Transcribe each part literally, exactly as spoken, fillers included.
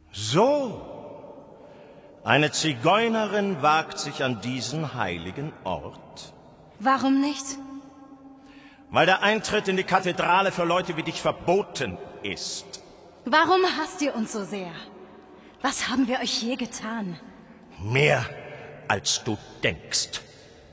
So, eine Zigeunerin wagt sich an diesen heiligen Ort? Warum nicht? Weil der Eintritt in die Kathedrale für Leute wie dich verboten ist. Warum hasst ihr uns so sehr? Was haben wir euch je getan? Mehr, als du denkst.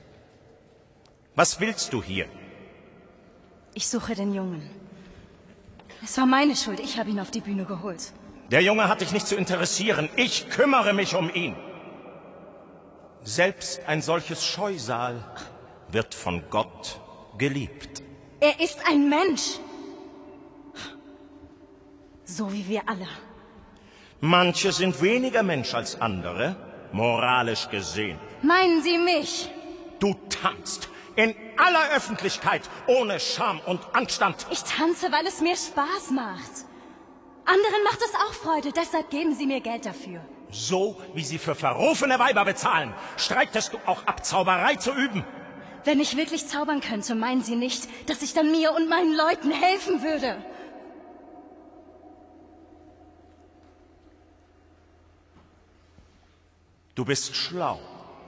Was willst du hier? Ich suche den Jungen. Es war meine Schuld, ich habe ihn auf die Bühne geholt. Der Junge hat dich nicht zu interessieren. Ich kümmere mich um ihn. Selbst ein solches Scheusal wird von Gott geliebt. Er ist ein Mensch. So wie wir alle. Manche sind weniger Mensch als andere, moralisch gesehen. Meinen Sie mich? Du tanzt in aller Öffentlichkeit, ohne Scham und Anstand. Ich tanze, weil es mir Spaß macht. Anderen macht es auch Freude, deshalb geben Sie mir Geld dafür. So wie sie für verrufene Weiber bezahlen, streitest du auch ab, Zauberei zu üben. Wenn ich wirklich zaubern könnte, meinen Sie nicht, dass ich dann mir und meinen Leuten helfen würde? Du bist schlau.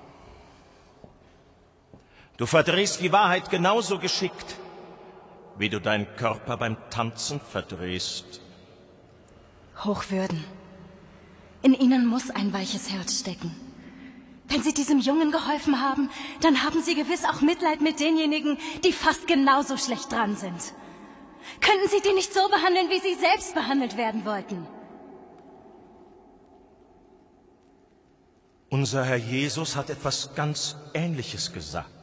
Du verdrehst die Wahrheit genauso geschickt, wie du deinen Körper beim Tanzen verdrehst. Hochwürden. In Ihnen muss ein weiches Herz stecken. Wenn Sie diesem Jungen geholfen haben, dann haben Sie gewiss auch Mitleid mit denjenigen, die fast genauso schlecht dran sind. Könnten Sie die nicht so behandeln, wie Sie selbst behandelt werden wollten? Unser Herr Jesus hat etwas ganz Ähnliches gesagt.